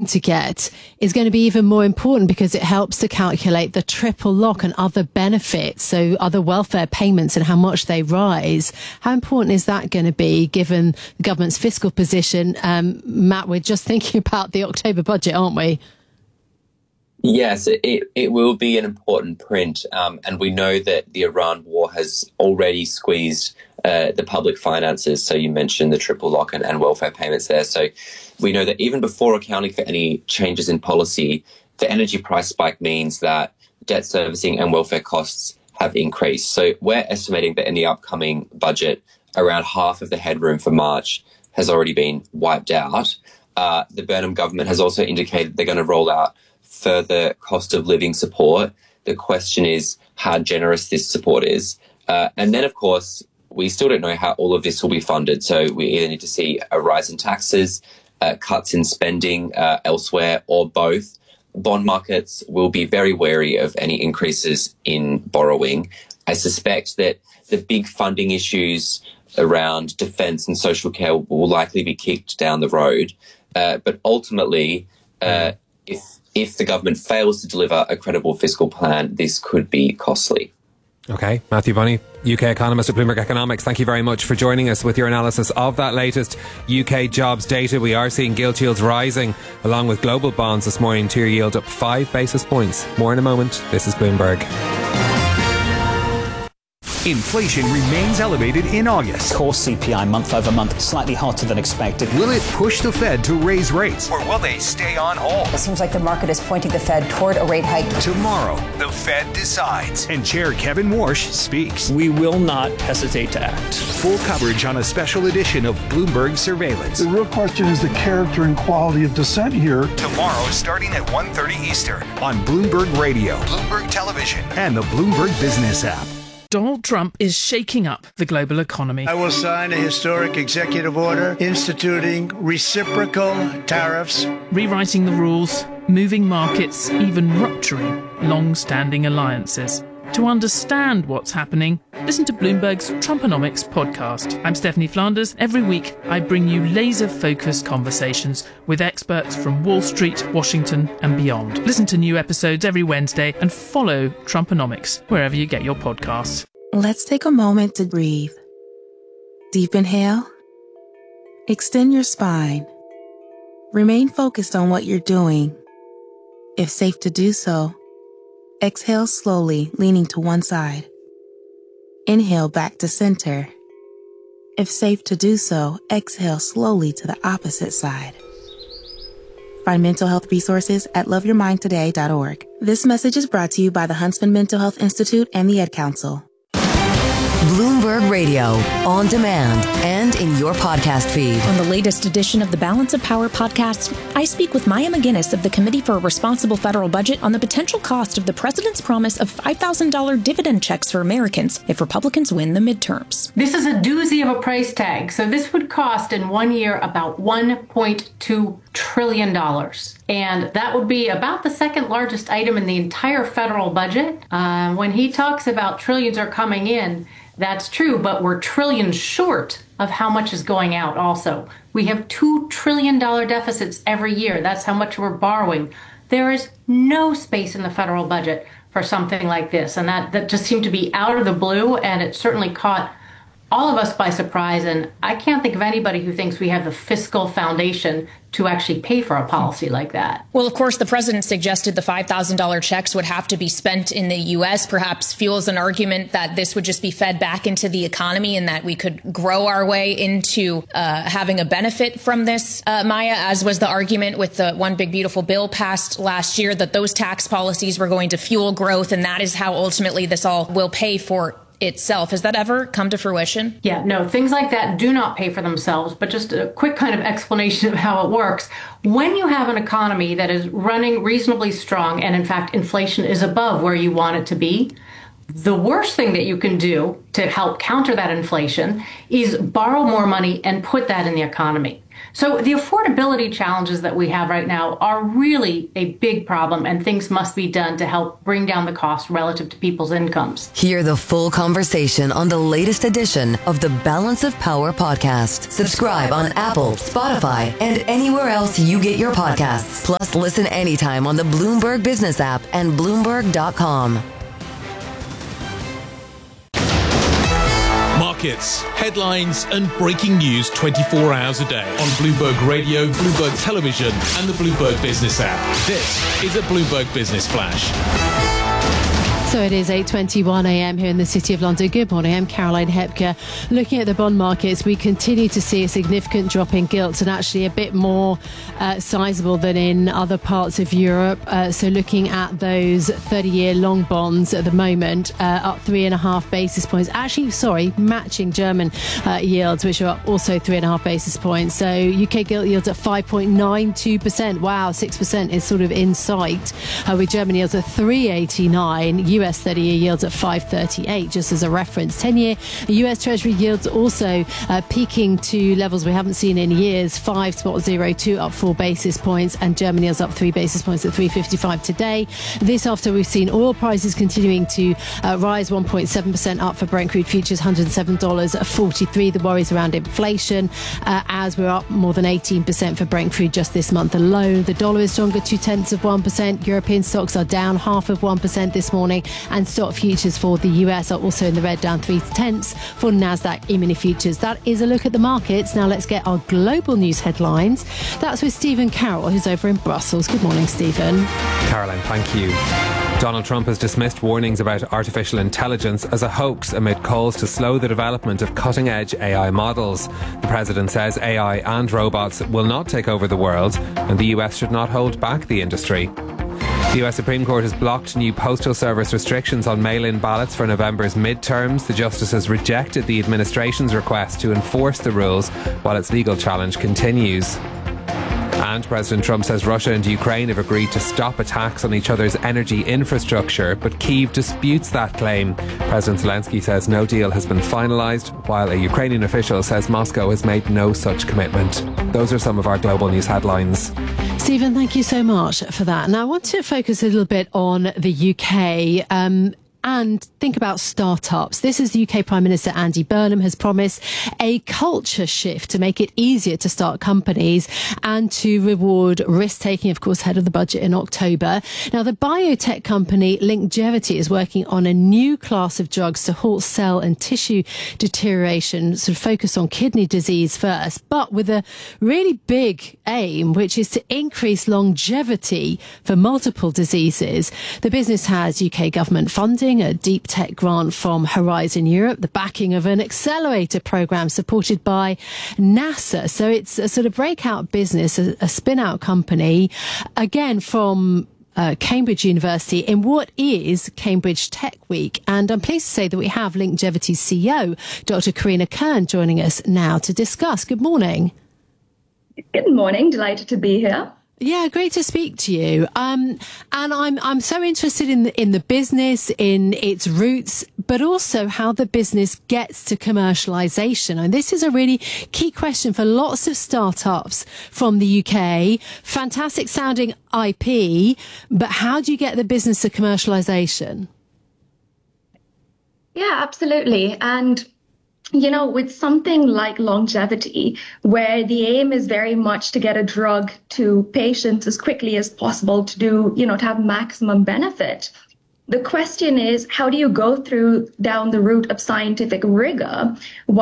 to get is going to be even more important because it helps to calculate the triple lock and other benefits, so other welfare payments and how much they rise. How important is that going to be given the government's fiscal position? Matt, we're just thinking about the October budget, aren't we? Yes, it will be an important print. And we know that the Iran war has already squeezed the public finances. So you mentioned the triple lock and welfare payments there. So we know that even before accounting for any changes in policy, the energy price spike means that debt servicing and welfare costs have increased. So we're estimating that in the upcoming budget, around half of the headroom for March has already been wiped out. The Burnham government has also indicated they're going to roll out further cost of living support. The question is how generous this support is. And then, of course, we still don't know how all of this will be funded. So we either need to see a rise in taxes, cuts in spending elsewhere, or both. Bond markets will be very wary of any increases in borrowing. I suspect that the big funding issues around defence and social care will likely be kicked down the road. But ultimately, if the government fails to deliver a credible fiscal plan, this could be costly. Okay, Matthew Bonney, UK economist at Bloomberg Economics, thank you very much for joining us with your analysis of that latest UK jobs data. We are seeing gilt yields rising along with global bonds this morning. 2-year yield up 5 basis points. More in a moment. This is Bloomberg. Inflation remains elevated in August. Core CPI month over month slightly hotter than expected. Will it push the Fed to raise rates, or will they stay on hold? It seems like the market is pointing the Fed toward a rate hike. Tomorrow, the Fed decides, and Chair Kevin Warsh speaks. We will not hesitate to act. Full coverage on a special edition of Bloomberg Surveillance. The real question is the character and quality of dissent here. Tomorrow, starting at 1:30 Eastern on Bloomberg Radio, Bloomberg Television, and the Bloomberg Business app. Donald Trump is shaking up the global economy. I will sign a historic executive order instituting reciprocal tariffs, rewriting the rules, moving markets, even rupturing long-standing alliances. To understand what's happening, listen to Bloomberg's Trumponomics podcast. I'm Stephanie Flanders. Every week, I bring you laser-focused conversations with experts from Wall Street, Washington, and beyond. Listen to new episodes every Wednesday and follow Trumponomics wherever you get your podcasts. Let's take a moment to breathe. Deep inhale. Extend your spine. Remain focused on what you're doing. If safe to do so, exhale slowly, leaning to one side. Inhale back to center. If safe to do so, exhale slowly to the opposite side. Find mental health resources at loveyourmindtoday.org. This message is brought to you by the Huntsman Mental Health Institute and the Ad Council. Bloomberg Radio, on demand and in your podcast feed. On the latest edition of the Balance of Power podcast, I speak with Maya McGinnis of the Committee for a Responsible Federal Budget on the potential cost of the president's promise of $5,000 dividend checks for Americans if Republicans win the midterms. This is a doozy of a price tag. So this would cost in 1 year about $1.2 trillion. And that would be about the second largest item in the entire federal budget. When he talks about trillions are coming in, that's true, but we're trillions short of how much is going out also. We have $2 trillion deficits every year. That's how much we're borrowing. There is no space in the federal budget for something like this. And that just seemed to be out of the blue, and it certainly caught all of us by surprise. And I can't think of anybody who thinks we have the fiscal foundation to actually pay for a policy like that. Well, of course, the president suggested the $5,000 checks would have to be spent in the U.S., perhaps fuels an argument that this would just be fed back into the economy and that we could grow our way into having a benefit from this, Maya, as was the argument with the One Big Beautiful Bill passed last year, that those tax policies were going to fuel growth, and that is how ultimately this all will pay for itself. Has that ever come to fruition? Yeah, no, things like that do not pay for themselves, but just a quick kind of explanation of how it works. When you have an economy that is running reasonably strong, and in fact, inflation is above where you want it to be, the worst thing that you can do to help counter that inflation is borrow more money and put that in the economy. So the affordability challenges that we have right now are really a big problem, and things must be done to help bring down the cost relative to people's incomes. Hear the full conversation on the latest edition of the Balance of Power podcast. Subscribe on Apple, Spotify, and anywhere else you get your podcasts. Plus, listen anytime on the Bloomberg Business app and Bloomberg.com. Markets, headlines, and breaking news 24 hours a day on Bloomberg Radio, Bloomberg Television, and the Bloomberg Business app. This is a Bloomberg Business Flash. So it is 8:21 a.m. here in the City of London. Good morning, I'm Caroline Hepker. Looking at the bond markets, we continue to see a significant drop in gilts, and actually a bit more sizable than in other parts of Europe. So looking at those 30-year long bonds at the moment, up 3.5 basis points. Actually, matching German yields, which are also 3.5 basis points. So UK gilt yields at 5.92%. Wow, 6% is sort of in sight, with German yields at 3.89. US 30-year yields at 5.38, just as a reference. 10-year US Treasury yields also peaking to levels we haven't seen in years, 5.02, up 4 basis points, and German yields up 3 basis points at 3.55 today. This after we've seen oil prices continuing to rise, 1.7% up for Brent crude futures, $107.43. The worries around inflation, as we're up more than 18% for Brent crude just this month alone. The dollar is stronger, 0.2%. European stocks are down 0.5% this morning, and stock futures for the US are also in the red, down 0.3 for NASDAQ E-mini futures. That is a look at the markets. Now let's get our global news headlines. That's with Stephen Carroll, who's over in Brussels. Good morning, Stephen. Caroline, thank you. Donald Trump has dismissed warnings about artificial intelligence as a hoax amid calls to slow the development of cutting-edge AI models. The president says AI and robots will not take over the world, and the US should not hold back the industry. The US Supreme Court has blocked new postal service restrictions on mail-in ballots for November's midterms. The justices rejected the administration's request to enforce the rules while its legal challenge continues. And President Trump says Russia and Ukraine have agreed to stop attacks on each other's energy infrastructure, but Kyiv disputes that claim. President Zelensky says no deal has been finalised, while a Ukrainian official says Moscow has made no such commitment. Those are some of our global news headlines. Stephen, thank you so much for that. Now, I want to focus a little bit on the UK and think about startups. This is the UK Prime Minister Andy Burnham has promised a culture shift to make it easier to start companies and to reward risk-taking, of course, ahead of the budget in October. Now, the biotech company Longevity is working on a new class of drugs to halt cell and tissue deterioration, sort of focus on kidney disease first, but with a really big aim, which is to increase longevity for multiple diseases. The business has UK government funding, a deep tech grant from Horizon Europe, the backing of an accelerator program supported by NASA. So it's a sort of breakout business, a spin-out company, again from Cambridge University in what is Cambridge Tech Week. And I'm pleased to say that we have Longevity's CEO, Dr. Karina Kern, joining us now to discuss. Good morning. Good morning. Delighted to be here. Yeah, great to speak to you. And I'm so interested in the business, in its roots, but also how the business gets to commercialization. And this is a really key question for lots of startups from the UK. Fantastic sounding IP, but how do you get the business to commercialization? Yeah, absolutely. And you know, with something like Longevity, where the aim is very much to get a drug to patients as quickly as possible to do, to have maximum benefit. The question is, how do you go down the route of scientific rigor